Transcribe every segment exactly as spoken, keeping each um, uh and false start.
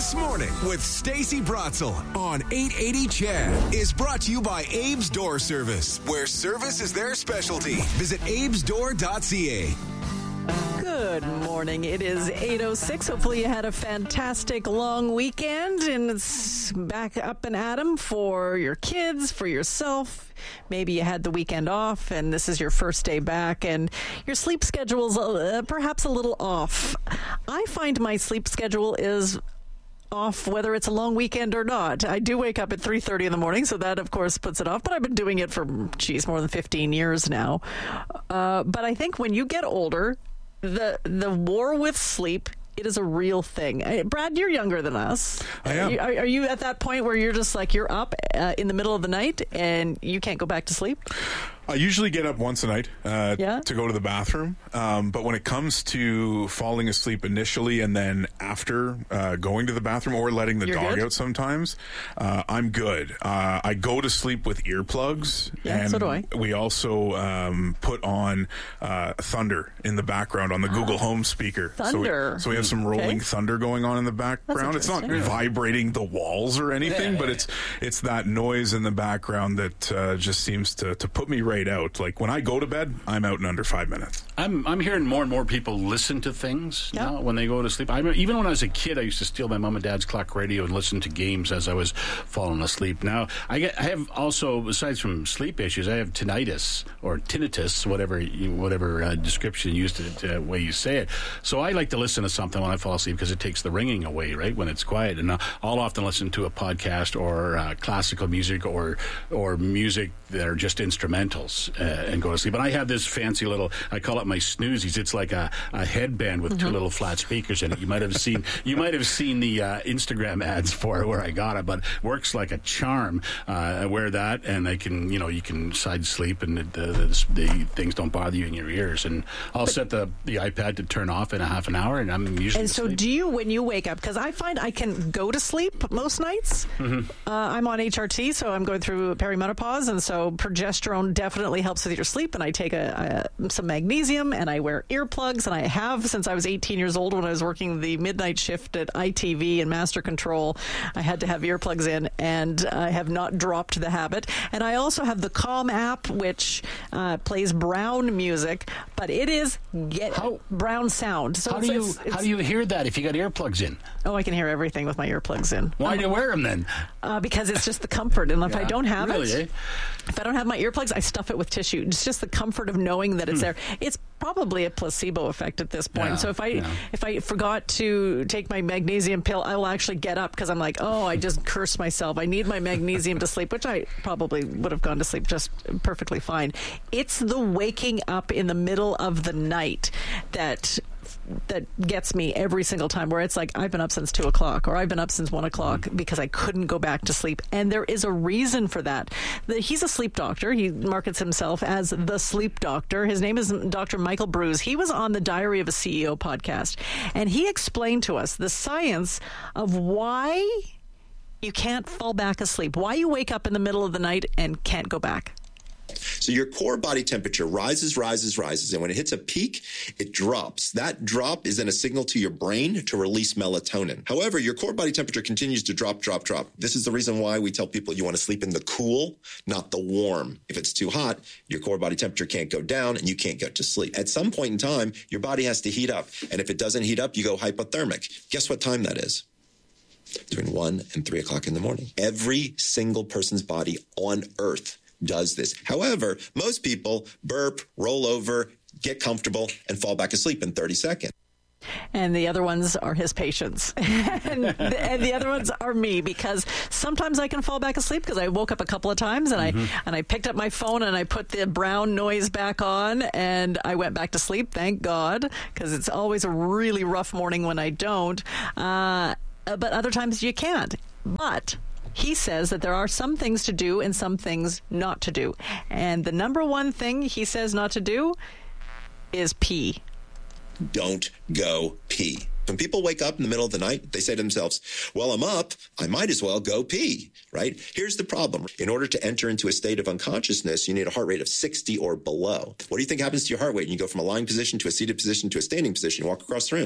This Morning with Stacey Brotzel on eight eighty C H E D is brought to you by Abe's Door Service, where service is their specialty. Visit abes door dot c a. Good morning. It is eight oh six. Hopefully you had a fantastic long weekend and it's back up and at 'em for your kids, for yourself. Maybe you had the weekend off and this is your first day back and your sleep schedule's uh, perhaps a little off. I find my sleep schedule is off whether it's a long weekend or not. I do wake up at three thirty in the morning, so that of course puts it off, but I've been doing it for, geez, more than fifteen years now. Uh, but I think when you get older, the the war with sleep, it is a real thing. Uh, Brad, you're younger than us. I am. Are you, are, are you at that point where you're just like, you're up uh, in the middle of the night and you can't go back to sleep? I usually get up once a night uh, yeah? to go to the bathroom. Um, but when it comes to falling asleep initially and then after uh, going to the bathroom or letting the You're dog good? out sometimes, uh, I'm good. Uh, I go to sleep with earplugs. Yeah, and so do I. We also um, put on uh, thunder in the background on the Google Home speaker. Thunder. So we, so we have some rolling Okay. thunder going on in the background. It's not interesting. vibrating the walls or anything, but it's it's that noise in the background that uh, just seems to, to put me right out. Like when I go to bed, I'm out in under five minutes. I'm I'm hearing more and more people listen to things Yep. now when they go to sleep. I remember, even when I was a kid, I used to steal my mom and dad's clock radio and listen to games as I was falling asleep. Now I get I have also, besides from sleep issues, I have tinnitus or tinnitus, whatever you, whatever uh, description you use to, to way you say it. So I like to listen to something when I fall asleep because it takes the ringing away, right, when it's quiet. And uh, I'll often listen to a podcast or uh, classical music or or music that are just instrumentals uh, and go to sleep. And I have this fancy little, I call it my snoozies. It's like a, a headband with mm-hmm. two little flat speakers in it. You might have seen you might have seen the uh, Instagram ads for it where I got it, but it works like a charm. Uh, I wear that, and I can, you know, you can side sleep, and the, the, the things don't bother you in your ears. And I'll but, set the, the iPad to turn off in a half an hour, and I'm usually And so asleep. do you, when you wake up, because I find I can go to sleep most nights. Mm-hmm. Uh, I'm on H R T, so I'm going through perimenopause, and so progesterone definitely helps with your sleep, and I take a, a some magnesium, and I wear earplugs, and I have since I was eighteen years old when I was working the midnight shift at I T V and Master Control. I had to have earplugs in, and I have not dropped the habit. And I also have the Calm app, which uh, plays brown music, but it is get how, brown sound. So how it's, do you it's, it's, how do you hear that if you got earplugs in? Oh, I can hear everything with my earplugs in. Why um, do you wear them then? Uh, because it's just the comfort, and if Yeah, I don't have really, it, eh? if I don't have my earplugs, I stuff it with tissue. It's just the comfort of knowing that it's Hmm. there. It's probably a placebo effect at this point. Yeah, so if I yeah. if I forgot to take my magnesium pill, I will actually get up because I'm like, oh, I just cursed myself. I need my magnesium to sleep, which I probably would have gone to sleep just perfectly fine. It's the waking up in the middle of the night that that gets me every single time, where it's like I've been up since two o'clock or I've been up since one o'clock mm. because I couldn't go back to sleep. And there is a reason for that. The, he's a sleep doctor. He markets himself as the sleep doctor. His name is Doctor Michael Brews. He was on the Diary of a C E O podcast, and he explained to us the science of why you can't fall back asleep, why you wake up in the middle of the night and can't go back. So your core body temperature rises, rises, rises, and when it hits a peak, it drops. That drop is then a signal to your brain to release melatonin. However, your core body temperature continues to drop, drop, drop. This is the reason why we tell people you want to sleep in the cool, not the warm. If it's too hot, your core body temperature can't go down and you can't go to sleep. At some point in time, your body has to heat up. And if it doesn't heat up, you go hypothermic. Guess what time that is? Between one and three o'clock in the morning. Every single person's body on Earth does this. However, most people burp, roll over, get comfortable, and fall back asleep in thirty seconds. And the other ones are his patients. and, the, and the other ones are me, because sometimes I can fall back asleep because I woke up a couple of times and mm-hmm. I and I picked up my phone and I put the brown noise back on and I went back to sleep, thank God, because it's always a really rough morning when I don't. Uh, but other times you can't. But he says that there are some things to do and some things not to do. And the number one thing he says not to do is pee. Don't go pee. When people wake up in the middle of the night, they say to themselves, well, I'm up, I might as well go pee, right? Here's the problem. In order to enter into a state of unconsciousness, you need a heart rate of sixty or below. What do you think happens to your heart rate when you go from a lying position to a seated position to a standing position? You walk across the room.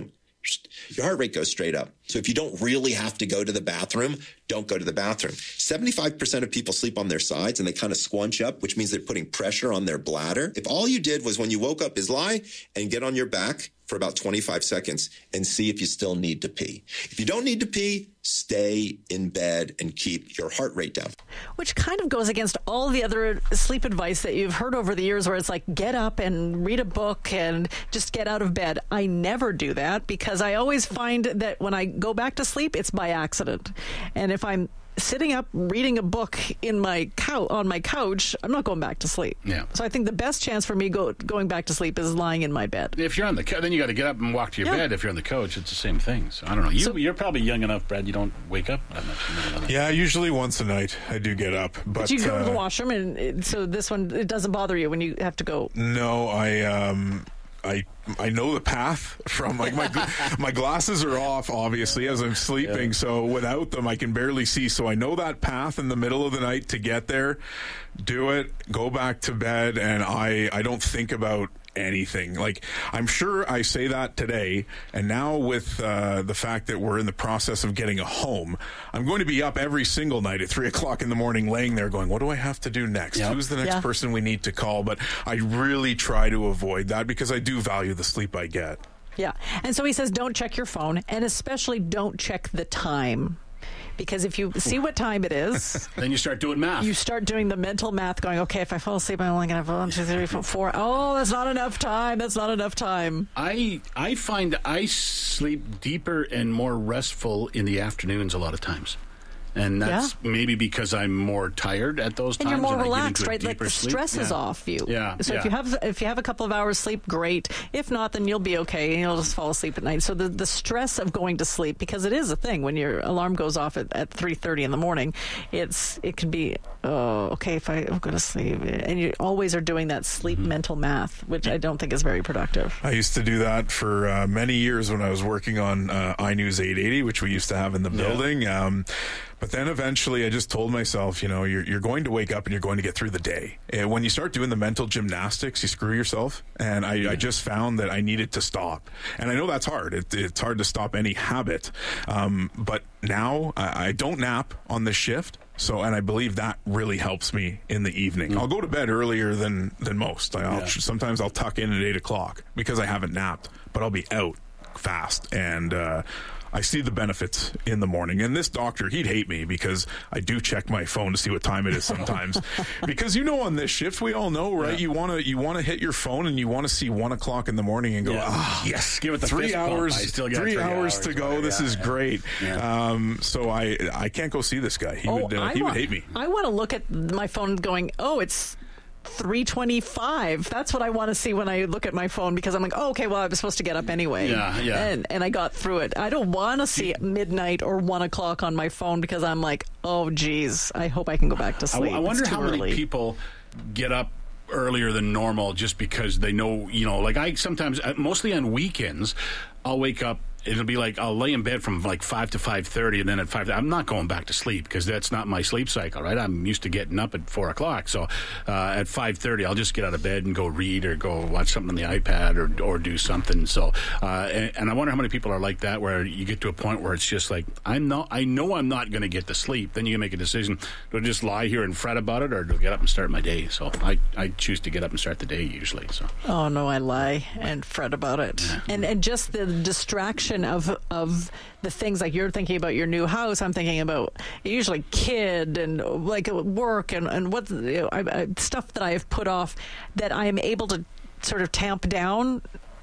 your heart rate goes straight up. So if you don't really have to go to the bathroom, don't go to the bathroom. seventy-five percent of people sleep on their sides and they kind of squunch up, which means they're putting pressure on their bladder. If all you did was when you woke up is lie and get on your back for about twenty-five seconds and see if you still need to pee. If you don't need to pee, stay in bed and keep your heart rate down. Which kind of goes against all the other sleep advice that you've heard over the years where it's like, get up and read a book and just get out of bed. I never do that because I always find that when I go back to sleep, it's by accident. And if I'm sitting up reading a book in my couch on my couch, I'm not going back to sleep. Yeah. So I think the best chance for me go, going back to sleep is lying in my bed. If you're on the couch, then you got to get up and walk to your Yeah. bed. If you're on the couch, it's the same thing. So I don't know. You, So- you're probably young enough, Brad. You don't wake up that much. Yeah, usually once a night I do get up. But, But you go to the uh, washroom, and it, so this one, it doesn't bother you when you have to go. No, I um I I know the path from like my gl- my glasses are off obviously as I'm sleeping, Yeah. so without them I can barely see. So I know that path in the middle of the night to get there, do it, go back to bed, and I I don't think about anything. Like, I'm sure I say that today, and now with uh, the fact that we're in the process of getting a home, I'm going to be up every single night at three o'clock in the morning laying there going, what do I have to do next? Yep. Who's the next Yeah. person we need to call? But I really try to avoid that because I do value the sleep I get. Yeah. And so he says, don't check your phone, and especially don't check the time. Because if you see what time it is, Then you start doing math. you start doing the mental math going, okay, if I fall asleep, I'm only going to have one, two, three, four, four. Oh, that's not enough time. That's not enough time. I I find I sleep deeper and more restful in the afternoons a lot of times. And that's maybe because I'm more tired at those And times. you're more I get relaxed, into a right? Like deeper the sleep. stress is Yeah. off you. Yeah, So if yeah. you have if you have a couple of hours sleep, great. If not, then you'll be okay and you'll just fall asleep at night. So the, the stress of going to sleep, because it is a thing when your alarm goes off at, at three thirty in the morning, it's it can be, oh, okay, if I go to sleep. And you always are doing that sleep Mm-hmm. mental math, which I don't think is very productive. I used to do that for uh, many years when I was working on uh, iNews eight eighty, which we used to have in the building. Um, but then eventually I just told myself, you know, you're, you're going to wake up and you're going to get through the day. And when you start doing the mental gymnastics, you screw yourself. And I, I just found that I needed to stop. And I know that's hard. It, it's hard to stop any habit. Um, but now I, I don't nap on the shift. So, and I believe that really helps me in the evening. I'll go to bed earlier than, than most. I'll, Yeah. Sometimes I'll tuck in at eight o'clock because I haven't napped, but I'll be out fast. And, uh, I see the benefits in the morning. And this doctor, he'd hate me because I do check my phone to see what time it is sometimes. Because, you know, on this shift, we all know, right? Yeah. You want to you want to hit your phone and you want to see one o'clock in the morning and go, Yeah. ah, Yes, give it the three fist bump. hours, I still got three, three hours, hours, to go. whatever. This Yeah, is yeah. great. Yeah. Um, so I I can't go see this guy. He Oh, would uh, I he wa- would hate me. I want to look at my phone going, oh, it's three twenty-five. That's what I want to see when I look at my phone because I'm like, oh, okay, well, I was supposed to get up anyway. Yeah, yeah. And, and I got through it. I don't want to see midnight or one o'clock on my phone because I'm like, oh, geez, I hope I can go back to I, sleep. I wonder It's too how many early. people get up earlier than normal just because they know, you know, like I sometimes, uh, mostly on weekends, I'll wake up. It'll be like I'll lay in bed from like five to five thirty, and then at five, I'm not going back to sleep because that's not my sleep cycle, right? I'm used to getting up at four o'clock, so uh, at five thirty, I'll just get out of bed and go read or go watch something on the iPad or or do something. So, uh, and, and I wonder how many people are like that, where you get to a point where it's just like I'm not, I know I'm not going to get to sleep. Then you can make a decision: do I just lie here and fret about it, or do I get up and start my day? So I I choose to get up and start the day usually. So. Oh no, I lie and fret about it, and and just the distraction of of the things like you're thinking about your new house. I'm thinking about usually kid and like work and and what you know, I, I, stuff that I have put off that I am able to sort of tamp down.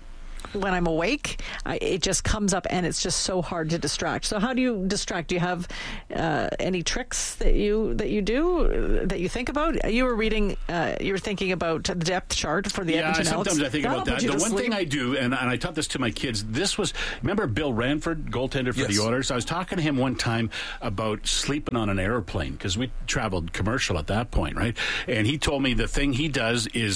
When I'm awake, I, it just comes up, and it's just so hard to distract. So, how do you distract? Do you have uh, any tricks that you that you do that you think about? You were reading, uh, you were thinking about the depth chart for the Yeah, Edmonton Elks. sometimes I think That'll about put that. you The to one sleep. thing I do, and, and I taught this to my kids, this was, remember Bill Ranford, goaltender for Yes. the Oilers? I was talking to him one time about sleeping on an airplane, because we traveled commercial at that point, right? And he told me the thing he does is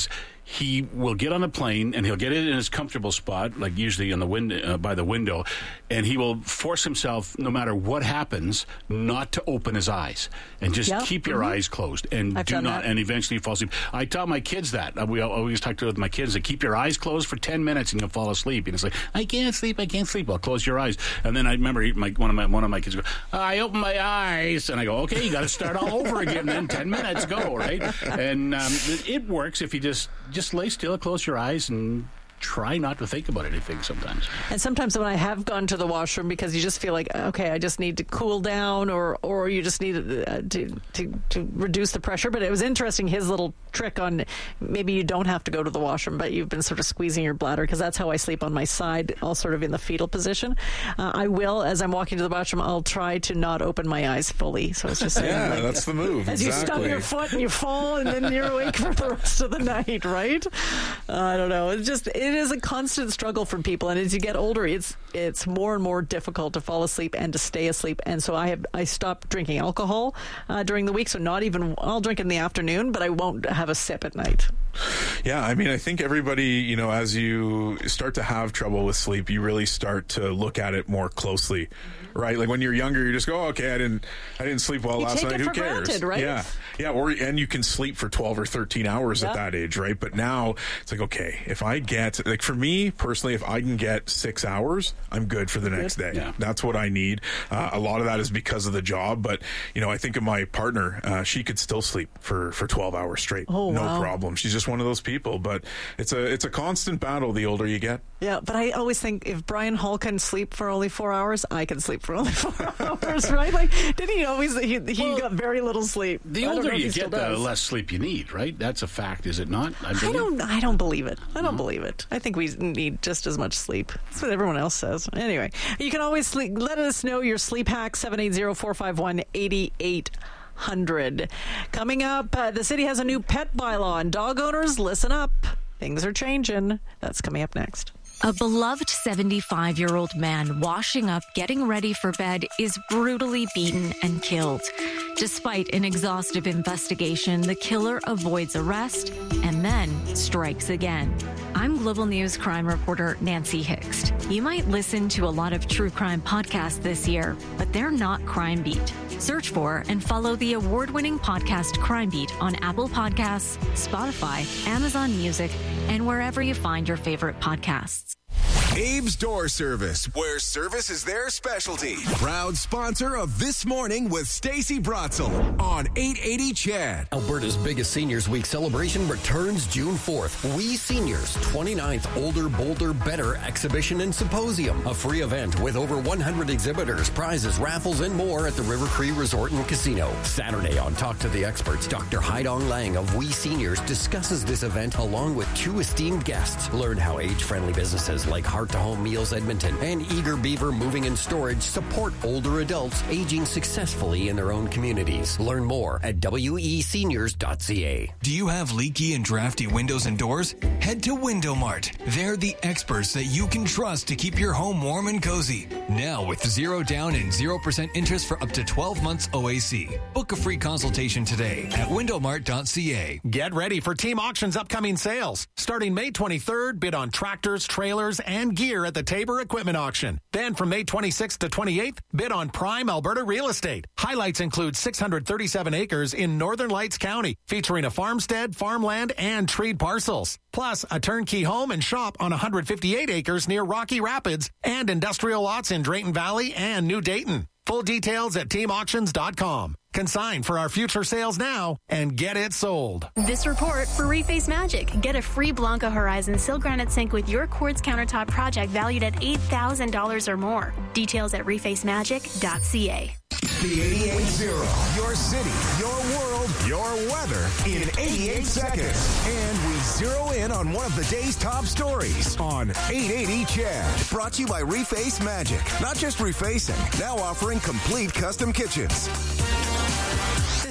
he will get on the plane and he'll get it in his comfortable spot, like usually on the window, uh, by the window, and he will force himself, no matter what happens, not to open his eyes and just Yep. keep your mm-hmm. eyes closed and I've do done not, that. and eventually fall asleep. I tell my kids that. Uh, We always talk to with my kids that keep your eyes closed for ten minutes and you'll fall asleep. And it's like, I can't sleep, I can't sleep. Well, close your eyes. And then I remember my, one of my one of my kids go, I open my eyes, and I go, okay, you got to start all over again. Then ten minutes go, right? And um, it, it works if you just just lay still, close your eyes, and try not to think about anything sometimes. And sometimes when I have gone to the washroom because you just feel like, okay, I just need to cool down, or or you just need uh, to, to to reduce the pressure. But it was interesting, his little trick on maybe you don't have to go to the washroom, but you've been sort of squeezing your bladder, because that's how I sleep on my side, all sort of in the fetal position. Uh, I will, as I'm walking to the washroom, I'll try to not open my eyes fully. So it's just sort of Yeah, like, that's the move. As you Exactly. stub your foot and you fall, and then you're awake for the rest of the night, right? Uh, I don't know. It's just, it is a constant struggle for people, and as you get older, it's it's more and more difficult to fall asleep and to stay asleep. And so I have I stopped drinking alcohol uh, during the week. So not even, I'll drink in the afternoon, but I won't have a sip at night. Yeah, I mean, I think everybody, you know, as you start to have trouble with sleep, you really start to look at it more closely, right? Like when you're younger, you just go, oh, okay, I didn't, I didn't sleep well You last take night. it Who for cares? granted, right? Yeah, yeah, or and you can sleep for twelve or thirteen hours Yeah. at that age, right? But now it's like, okay, if I get, like for me personally, if I can get six hours, I'm good for the next day. Yeah. That's what I need. Uh, a lot of that is because of the job, but you know, I think of my partner, uh, she could still sleep for for twelve hours straight, Oh, no wow. problem. She's just one of those people. But it's a it's a constant battle the older you get. Yeah, but I always think if Brian Hall can sleep for only four hours, I can sleep for only four hours, right? Like, didn't he always? He, he Well, got very little sleep. The I don't older know if you he still get, the does. less sleep you need, right? That's a fact, is it not? I, I believe? don't. I don't believe it. I don't believe it. I think we need just as much sleep. That's what everyone else says. Anyway, you can always sleep, let us know your sleep hack. seven eight zero, four five one, eight eight hundred. Coming up, uh, the city has a new pet bylaw, and dog owners, listen up. Things are changing. That's coming up next. A beloved seventy-five-year-old man washing up, getting ready for bed, is brutally beaten and killed. Despite an exhaustive investigation, the killer avoids arrest and then strikes again. I'm Global News crime reporter Nancy Hixt. You might listen to a lot of true crime podcasts this year, but they're not Crime Beat. Search for and follow the award-winning podcast Crime Beat on Apple Podcasts, Spotify, Amazon Music, and wherever you find your favorite podcasts. Abe's Door Service, where service is their specialty. Proud sponsor of This Morning with Stacey Bratzel on eight eighty C H E D. Alberta's biggest Seniors Week celebration returns June fourth. We Seniors twenty-ninth Older, Bolder, Better Exhibition and Symposium. A free event with over one hundred exhibitors, prizes, raffles, and more at the River Cree Resort and Casino. Saturday on Talk to the Experts, Doctor Haidong Lang of We Seniors discusses this event along with two esteemed guests. Learn how age-friendly businesses like Heart to Home Meals Edmonton and Eager Beaver Moving and Storage support older adults aging successfully in their own communities. Learn more at w e seniors dot c a. Do you have leaky and drafty windows and doors? Head to Window Mart. They're the experts that you can trust to keep your home warm and cozy. Now with zero down and zero percent interest for up to twelve months O A C. Book a free consultation today at window mart dot c a. Get ready for Team Auction's upcoming sales. Starting May twenty-third, bid on tractors, trailers, and gear at the Tabor Equipment Auction. Then from May twenty-sixth to twenty-eighth, bid on prime Alberta real estate. Highlights include six hundred thirty-seven acres in Northern Lights County, featuring a farmstead, farmland, and treed parcels. Plus, a turnkey home and shop on one hundred fifty-eight acres near Rocky Rapids and industrial lots in Drayton Valley and New Dayton. Full details at team auctions dot com. Consign for our future sales now and get it sold. This report for Reface Magic. Get a free Blanco Horizon Sil Granite Sink with your quartz countertop project valued at eight thousand dollars or more. Details at reface magic dot c a. The eighty-eight zero. Your city, your world, your weather in eighty-eight seconds. And we zero in on one of the day's top stories on eight eighty C H E D. Brought to you by Reface Magic. Not just refacing, now offering complete custom kitchens. The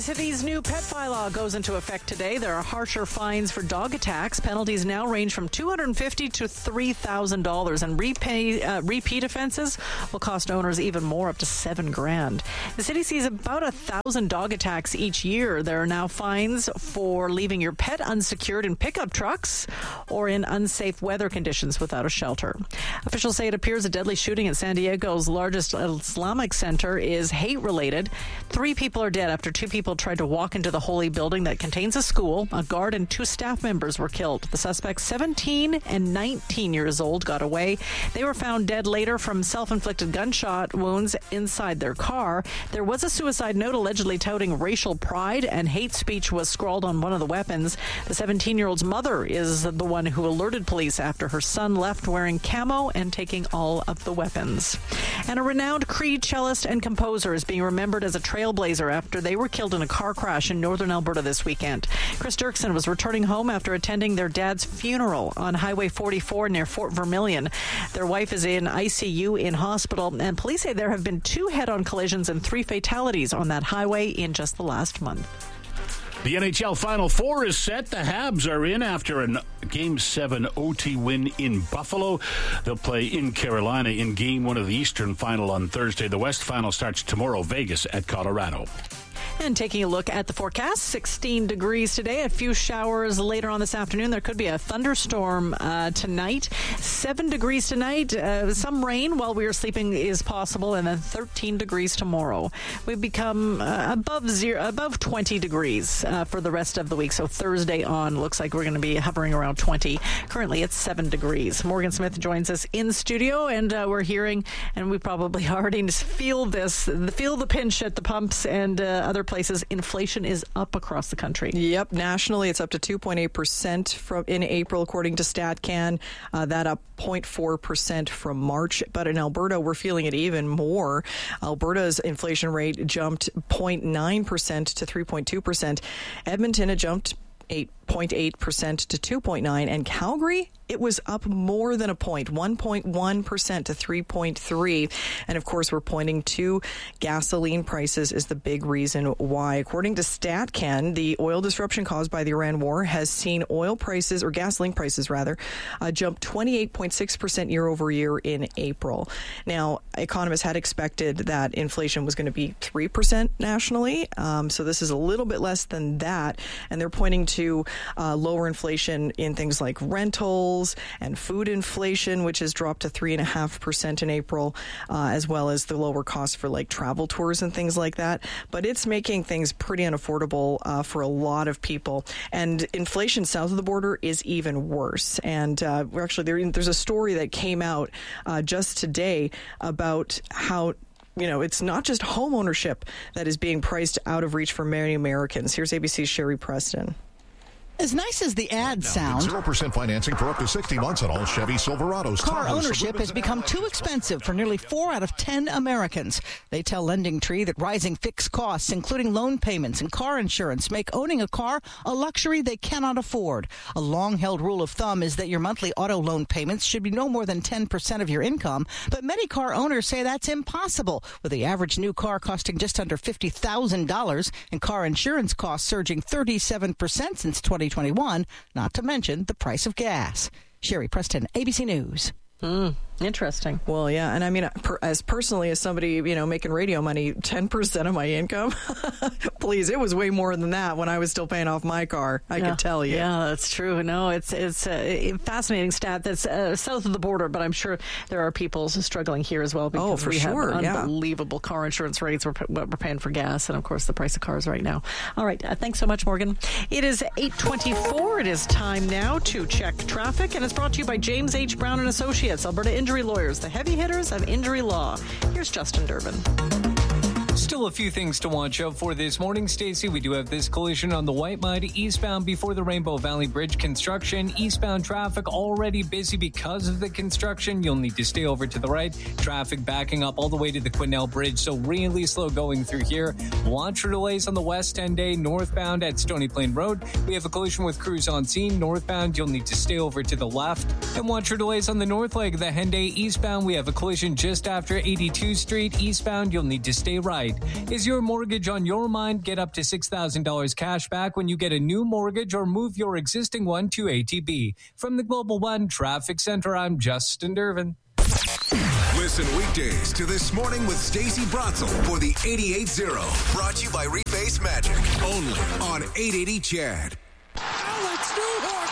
city's new pet bylaw goes into effect today. There are harsher fines for dog attacks. Penalties now range from two hundred fifty dollars to three thousand dollars, and repay, uh, repeat offenses will cost owners even more, up to seven grand. The city sees about a thousand dog attacks each year. There are now fines for leaving your pet unsecured in pickup trucks or in unsafe weather conditions without a shelter. Officials say it appears a deadly shooting at San Diego's largest Islamic center is hate-related. Three people are dead after two people tried to walk into the holy building that contains a school. A guard and two staff members were killed. The suspects, seventeen and nineteen years old, got away. They were found dead later from self-inflicted gunshot wounds inside their car. There was a suicide note allegedly touting racial pride, and hate speech was scrawled on one of the weapons. The seventeen-year-old's mother is the one who alerted police after her son left wearing camo and taking all of the weapons. And a renowned Cree cellist and composer is being remembered as a trailblazer after they were killed in a car crash in northern Alberta this weekend. Chris Dirksen was returning home after attending their dad's funeral on Highway forty-four near Fort Vermilion. Their wife is in I C U in hospital, and police say there have been two head-on collisions and three fatalities on that highway in just the last month. The N H L Final Four is set. The Habs are in after a Game seven O T win in Buffalo. They'll play in Carolina in Game one of the Eastern Final on Thursday. The West Final starts tomorrow, Vegas at Colorado. And taking a look at the forecast, sixteen degrees today, a few showers later on this afternoon. There could be a thunderstorm uh, tonight. seven degrees tonight, uh, some rain while we are sleeping is possible, and then thirteen degrees tomorrow. We've become uh, above zero, above twenty degrees uh, for the rest of the week. So Thursday on, looks like we're going to be hovering around twenty. Currently, it's seven degrees. Morgan Smith joins us in studio, and uh, we're hearing, and we probably already feel this, feel the pinch at the pumps and uh, other places. Inflation is up across the country. Yep. Nationally, it's up to two point eight percent from in April, according to StatCan. Uh, that up zero point four percent from March. But in Alberta, we're feeling it even more. Alberta's inflation rate jumped zero point nine percent to three point two percent. Edmonton, it jumped eight point eight percent to two point nine, and Calgary, it was up more than a point, one point one percent to three point three. And of course, we're pointing to gasoline prices is the big reason why. According to StatCan, the oil disruption caused by the Iran war has seen oil prices, or gasoline prices rather, uh, jump twenty-eight point six percent year over year in April. Now, economists had expected that inflation was going to be three percent nationally, um, so this is a little bit less than that, and they're pointing to Uh, lower inflation in things like rentals and food inflation, which has dropped to three point five percent in April, uh, as well as the lower costs for like travel tours and things like that. But it's making things pretty unaffordable uh, for a lot of people. And inflation south of the border is even worse. And uh, we're actually there, there's a story that came out uh, just today about how, you know, it's not just home ownership that is being priced out of reach for many Americans. Here's A B C's Sherry Preston. As nice as the ads sound, zero percent financing for up to sixty months on all Chevy Silverados. Car ownership has become too expensive for nearly four out of ten Americans. They tell LendingTree that rising fixed costs, including loan payments and car insurance, make owning a car a luxury they cannot afford. A long-held rule of thumb is that your monthly auto loan payments should be no more than ten percent of your income, but many car owners say that's impossible, with the average new car costing just under fifty thousand dollars and car insurance costs surging thirty-seven percent since twenty twenty-one, not to mention the price of gas. Sherry Preston, A B C News. Mm, interesting. Well, yeah. And I mean, per, as personally as somebody, you know, making radio money, ten percent of my income, please, it was way more than that when I was still paying off my car. I yeah. can tell you. Yeah, that's true. No, it's it's a fascinating stat that's uh, south of the border, but I'm sure there are people struggling here as well because oh, for we sure. have yeah. unbelievable car insurance rates. We're, what we're paying for gas and, of course, the price of cars right now. All right. Uh, thanks so much, Morgan. It is eight twenty-four. It is time now to check traffic, and it's brought to you by James H. Brown and Associates, Alberta Injury Lawyers, the heavy hitters of injury law. Here's Justin Durbin. Still a few things to watch out for this morning, Stacey. We do have this collision on the White Mud eastbound before the Rainbow Valley Bridge construction. Eastbound traffic already busy because of the construction. You'll need to stay over to the right. Traffic backing up all the way to the Quesnel Bridge, so really slow going through here. Watch for delays on the West ten day northbound at Stony Plain Road. We have a collision with crews on scene. Northbound, you'll need to stay over to the left. And watch for delays on the north leg of the Henday eastbound. We have a collision just after eighty-two Street. Eastbound, you'll need to stay right. site. Is your mortgage on your mind? Get up to six thousand dollars cash back when you get a new mortgage or move your existing one to A T B. From the Global One Traffic Center, I'm Justin Dervin. Listen weekdays to This Morning with Stacey Bratzel for the eighty-eight zero. Brought to you by Reface Magic. Only on eight eighty C H A D. Alex Newhook!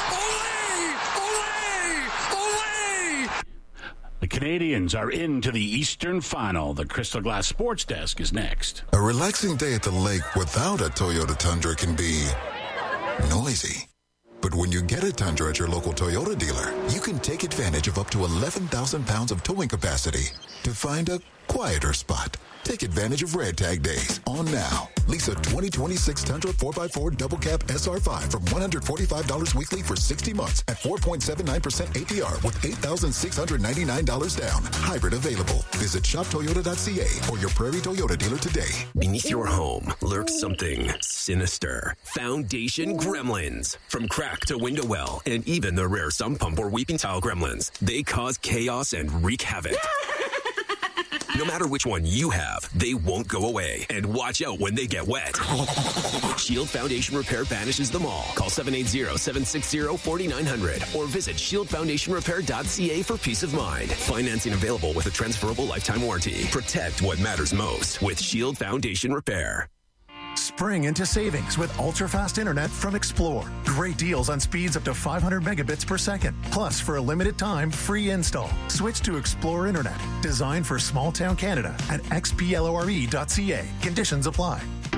Ole! Ole! Ole! The Canadians are into the Eastern Final. The Crystal Glass Sports Desk is next. A relaxing day at the lake without a Toyota Tundra can be noisy. But when you get a Tundra at your local Toyota dealer, you can take advantage of up to eleven thousand pounds of towing capacity to find a quieter spot. Take advantage of Red Tag Days on now. Lease a twenty twenty-six Tundra four by four Double Cab S R five from one hundred forty-five dollars weekly for sixty months at four point seven nine percent A P R with eight thousand six hundred ninety-nine dollars down. Hybrid available. Visit shop toyota dot c a or your Prairie Toyota dealer today. Beneath your home lurks something sinister. Foundation Gremlins. From crack to window well, and even the rare sump pump or weeping tile gremlins, they cause chaos and wreak havoc. No matter which one you have, they won't go away. And watch out when they get wet. Shield Foundation Repair banishes them all. Call seven eight zero, seven six zero, four nine zero zero or visit shield foundation repair dot c a for peace of mind. Financing available with a transferable lifetime warranty. Protect what matters most with Shield Foundation Repair. Spring into savings with ultra-fast internet from Explore. Great deals on speeds up to five hundred megabits per second. Plus, for a limited time, free install. Switch to Explore Internet, designed for small-town Canada at x p l o r e dot c a. Conditions apply.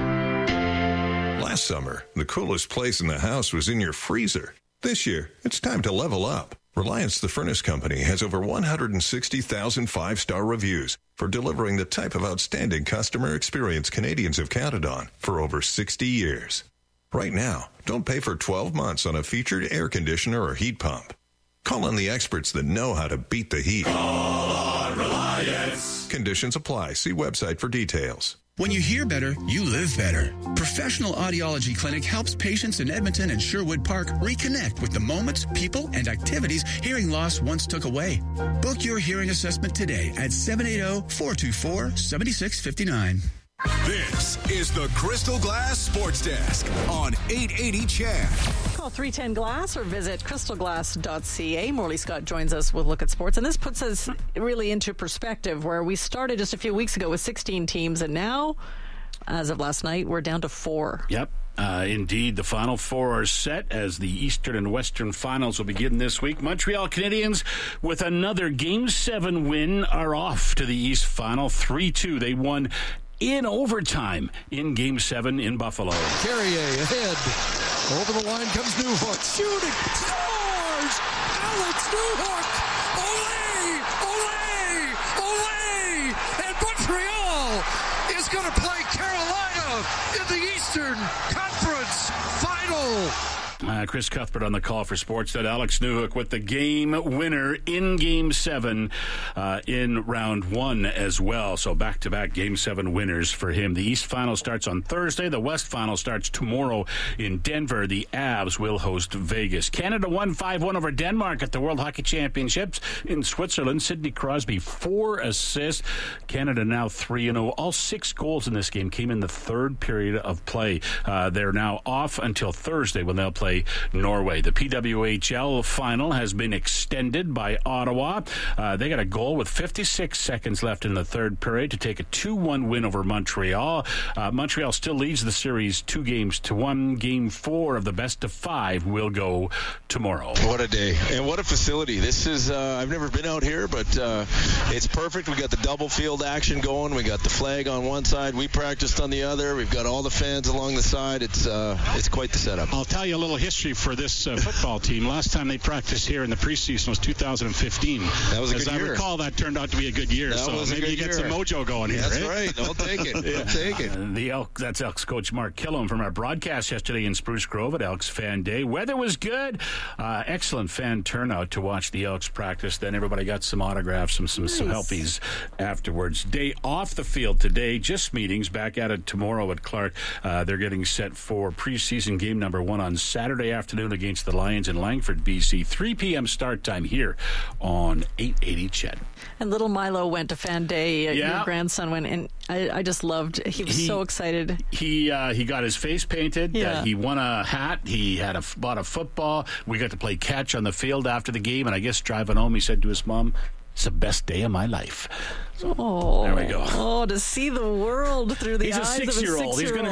Last summer, the coolest place in the house was in your freezer. This year, it's time to level up. Reliance the Furnace Company has over one hundred sixty thousand five-star reviews for delivering the type of outstanding customer experience Canadians have counted on for over sixty years. Right now, don't pay for twelve months on a featured air conditioner or heat pump. Call on the experts that know how to beat the heat. Call on Reliance. Conditions apply. See website for details. When you hear better, you live better. Professional Audiology Clinic helps patients in Edmonton and Sherwood Park reconnect with the moments, people, and activities hearing loss once took away. Book your hearing assessment today at seven eight zero, four two four, seven six five nine. This is the Crystal Glass Sports Desk on eight eighty C H A D. Call three ten glass or visit crystal glass dot c a. Morley Scott joins us with Look at Sports. And this puts us really into perspective where we started just a few weeks ago with sixteen teams. And now, as of last night, we're down to four. Yep. Uh, indeed, the Final Four are set as the Eastern and Western Finals will begin this week. Montreal Canadiens, with another Game seven win, are off to the East Final three two. They won in overtime in Game seven in Buffalo. Carrier ahead. Over the line comes Newhook. Shooting. Scores! Alex Newhook! Ole! Ole! Ole! And Montreal is going to play Carolina in the Eastern Conference Final. Uh, Chris Cuthbert on the call for Sportsnet. Alex Newhook with the game winner in Game seven uh, in round one as well. So back-to-back Game seven winners for him. The East Final starts on Thursday. The West Final starts tomorrow in Denver. The Avs will host Vegas. Canada won five one over Denmark at the World Hockey Championships in Switzerland. Sidney Crosby, four assists. Canada now three and oh. All six goals in this game came in the third period of play. Uh, they're now off until Thursday when they'll play Norway. The P W H L final has been extended by Ottawa. Uh, they got a goal with fifty-six seconds left in the third period to take a two one win over Montreal. Uh, Montreal still leads the series two games to one. Game four of the best of five will go tomorrow. What a day. And what a facility. This is, uh, I've never been out here, but uh, it's perfect. We got the double field action going. We got the flag on one side. We practiced on the other. We've got all the fans along the side. It's, uh, it's quite the setup. I'll tell you a little history for this uh, football team. Last time they practiced here in the preseason was two thousand fifteen. That was a As good I year. As I recall, that turned out to be a good year. That so was a maybe good you get year. some mojo going here. That's eh? right. I'll take it. I'll take it. Uh, the Elk, that's Elks coach Mark Killam from our broadcast yesterday in Spruce Grove at Elks Fan Day. Weather was good. Uh, excellent fan turnout to watch the Elks practice. Then everybody got some autographs, some some, nice. some helpies afterwards. Day off the field today, just meetings. Back at it tomorrow at Clark. Uh, they're getting set for preseason game number one on Saturday. Saturday afternoon against the Lions in Langford, B C. three p.m. start time here on eight eighty C H E D. And little Milo went to Fan Day. Uh, Yeah. Your grandson went, and I, I just loved. He was He- so excited. He uh, he got his face painted. Yeah. Uh, he won a hat. He had a bought a football. We got to play catch on the field after the game. And I guess driving home, he said to his mom, "It's the best day of my life." So Oh, there we go. Oh, to see the world through the He's a eyes six-year-old. of a He's six-year-old. going to